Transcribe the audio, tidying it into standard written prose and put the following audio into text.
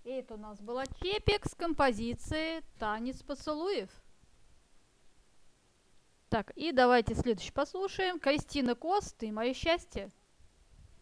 Это у нас была Чепик с композицией «Танец поцелуев». Так, и давайте следующий послушаем. Кристина Кост и «Мое счастье».